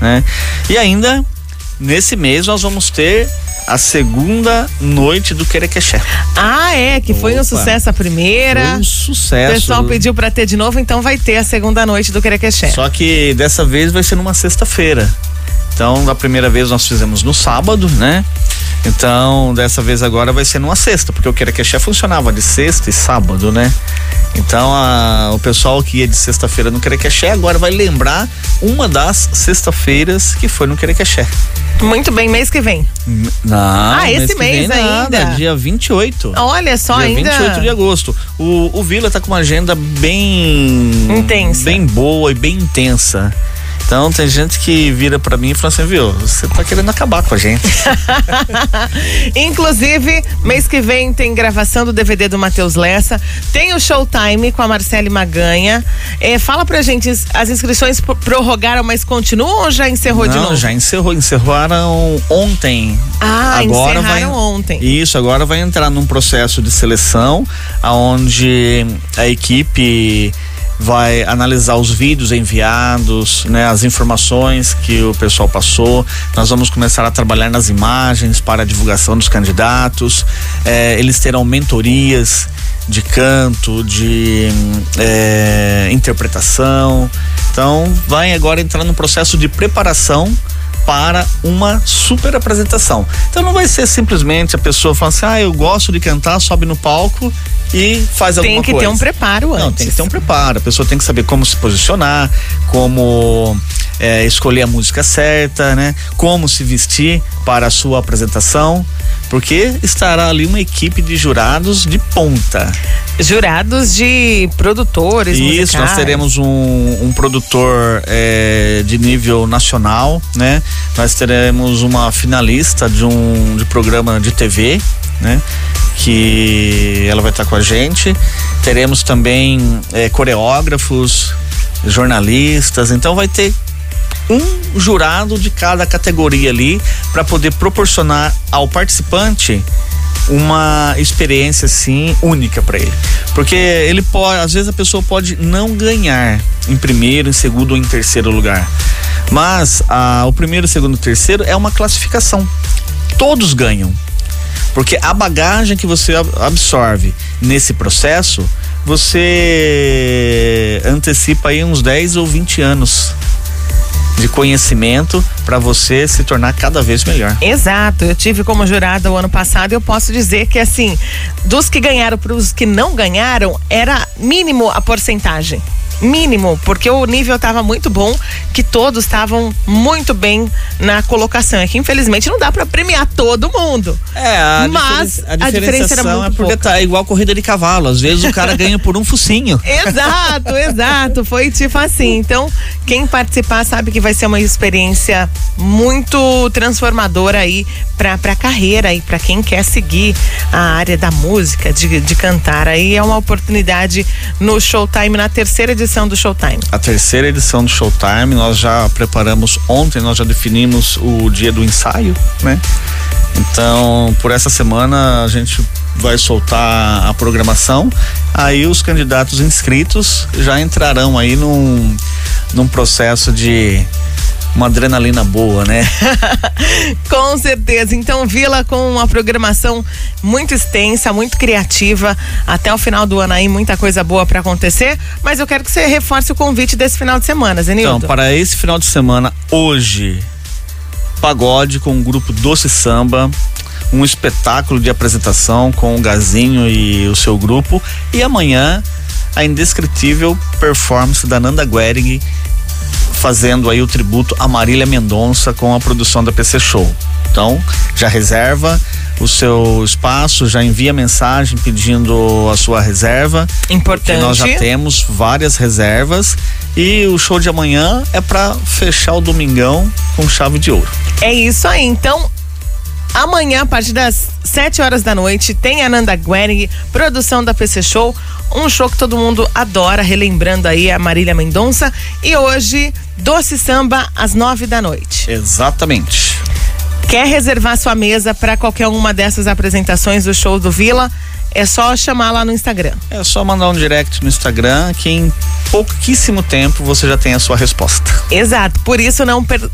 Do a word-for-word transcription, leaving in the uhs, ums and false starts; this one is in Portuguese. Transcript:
né? E ainda nesse mês nós vamos ter a segunda noite do Querequexé. Ah, é, que foi Opa. um sucesso a primeira. Foi um sucesso. O pessoal pediu pra ter de novo, então vai ter a segunda noite do Querequexé. Só que dessa vez vai ser numa sexta-feira. Então, da primeira vez nós fizemos no sábado, né? Então, dessa vez agora vai ser numa sexta, porque o Querequexé funcionava de sexta e sábado, né? Então, a, o pessoal que ia de sexta-feira no Querequexé agora vai lembrar uma das sexta-feiras que foi no Querequexé. Muito bem, mês que vem. Não, ah, esse mês, mês ainda. Nada, dia vinte e oito. Olha só, dia ainda. vinte e oito de agosto. O, o Vila tá com uma agenda bem intensa. Bem boa e bem intensa. Então tem gente que vira pra mim e fala assim, viu, você tá querendo acabar com a gente. Inclusive, mês que vem tem gravação do D V D do Matheus Lessa, tem o Showtime com a Marcele Maganha. É, fala pra gente, as inscrições prorrogaram, mas continuam ou já encerrou Não, de novo? já encerrou, encerraram ontem. Ah, agora encerraram vai, ontem. Isso, agora vai entrar num processo de seleção, aonde a equipe vai analisar os vídeos enviados, né, as informações que o pessoal passou. Nós vamos começar a trabalhar nas imagens para a divulgação dos candidatos. É, eles terão mentorias de canto, de é, interpretação. Então, vai agora entrar no processo de preparação para uma super apresentação. Então não vai ser simplesmente a pessoa falando assim, ah, eu gosto de cantar, sobe no palco e faz alguma coisa. Tem que ter um preparo antes. Não, tem que ter um preparo. A pessoa tem que saber como se posicionar, como é, escolher a música certa, né? Como se vestir para a sua apresentação, porque estará ali uma equipe de jurados de ponta. Jurados de produtores Isso, musicais. nós teremos um, um produtor é, de nível nacional, né? Nós teremos uma finalista de um de programa de T V, né? Que ela vai estar com a gente. Teremos também é, coreógrafos, jornalistas, então vai ter um jurado de cada categoria ali para poder proporcionar ao participante uma experiência assim única para ele, porque ele pode, às vezes a pessoa pode não ganhar em primeiro, em segundo ou em terceiro lugar, mas ah, o primeiro, segundo e terceiro é uma classificação, todos ganham, porque a bagagem que você absorve nesse processo, você antecipa aí uns dez ou vinte anos de conhecimento para você se tornar cada vez melhor. Exato, eu tive como jurada o ano passado e eu posso dizer que assim, dos que ganharam para os que não ganharam, era mínimo a porcentagem. Mínimo, porque o nível estava muito bom, que todos estavam muito bem na colocação. É que infelizmente não dá para premiar todo mundo. É, a, mas diferen a, a diferença era muito é porque tá igual corrida de cavalo, às vezes o cara ganha por um focinho. Exato, exato, foi tipo assim. Então, quem participar sabe que vai ser uma experiência muito transformadora aí pra, pra carreira e pra quem quer seguir a área da música, de, de cantar. Aí é uma oportunidade no Showtime, na terceira edição do Showtime. A terceira edição do Showtime, nós já preparamos ontem, nós já definimos o dia do ensaio, né? Então, por essa semana a gente vai soltar a programação, aí os candidatos inscritos já entrarão aí num, num processo de uma adrenalina boa, né? Com certeza. Então, Vila com uma programação muito extensa, muito criativa, até o final do ano aí, muita coisa boa para acontecer, mas eu quero que você reforce o convite desse final de semana, Zenildo. Então, para esse final de semana, hoje, pagode com o grupo Doce Samba, um espetáculo de apresentação com o Gazinho e o seu grupo, e amanhã a indescritível performance da Nanda Guering, fazendo aí o tributo a Marília Mendonça com a produção da P C Show. Então, já reserva o seu espaço, já envia mensagem pedindo a sua reserva. Importante. Nós já temos várias reservas e o show de amanhã é para fechar o domingão com chave de ouro. É isso aí. Então, amanhã, a partir das sete horas da noite, tem a Nanda Guering, produção da P C Show, um show que todo mundo adora, relembrando aí a Marília Mendonça. E hoje, Doce Samba, às nove da noite. Exatamente. Quer reservar sua mesa para qualquer uma dessas apresentações do show do Vila? É só chamar lá no Instagram. É só mandar um direct no Instagram, que em pouquíssimo tempo você já tem a sua resposta. Exato, por isso não per